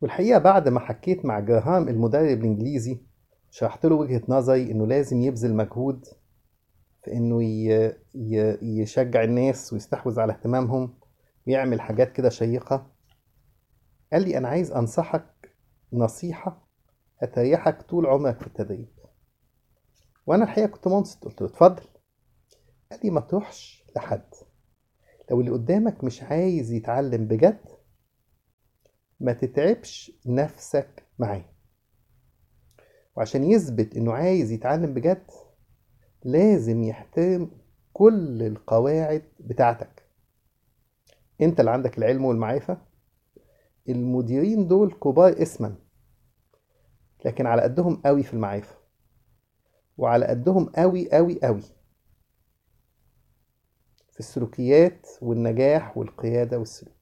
والحقيقة بعد ما حكيت مع جراهام المدرب الإنجليزي، شرحت له وجهة نظري إنه لازم يبذل مجهود في إنه يشجع الناس ويستحوذ على اهتمامهم ويعمل حاجات كده شيقة. قال لي أنا عايز أنصحك نصيحة هتريحك طول عمرك في التدريب. وأنا الحقيقة كنت منصت، قلت له اتفضل. قال لي ما تروحش لحد، لو اللي قدامك مش عايز يتعلم بجد ما تتعبش نفسك معاه. وعشان يثبت إنه عايز يتعلم بجد لازم يحترم كل القواعد بتاعتك. انت اللي عندك العلم والمعرفة، المديرين دول كبار اسما لكن على قدهم قوي في المعرفة، وعلى قدهم قوي قوي قوي في السلوكيات والنجاح والقيادة والسلوك.